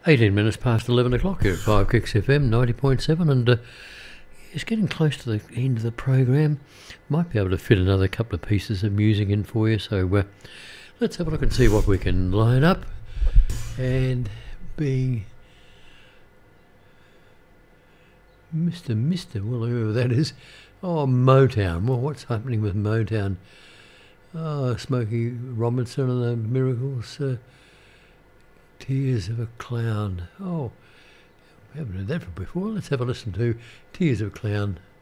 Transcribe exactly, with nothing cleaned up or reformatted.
eighteen minutes past eleven o'clock here at five Kicks F M ninety point seven, and uh, it's getting close to the end of the program. Might be able to fit another couple of pieces of music in for you, so uh, let's have a look and see what we can line up. And being Mister Mister, well, whoever that is. Oh, Motown. Well, what's happening with Motown? Oh, Smokey Robinson and the Miracles. Uh, Tears of a Clown. Oh, we haven't heard that before. Let's have a listen to Tears of a Clown.